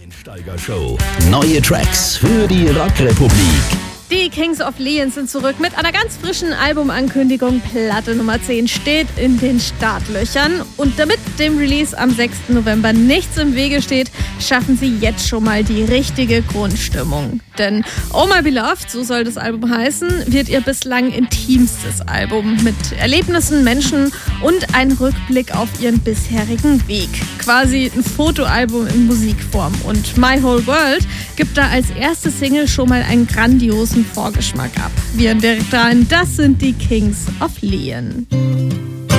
Einsteiger-Show. Neue Tracks für die Rockrepublik. Die Kings of Leon sind zurück mit einer ganz frischen Albumankündigung. Platte Nummer 10 steht in den Startlöchern. Und damit dem Release am 6. November nichts im Wege steht, schaffen sie jetzt schon mal die richtige Grundstimmung. Denn Oh My Beloved, so soll das Album heißen, wird ihr bislang intimstes Album mit Erlebnissen, Menschen und ein Rückblick auf ihren bisherigen Weg. Quasi ein Fotoalbum in Musikform. Und My Whole World gibt da als erste Single schon mal einen grandiosen Vorgeschmack ab. Wir hören direkt rein, das sind die Kings of Leon.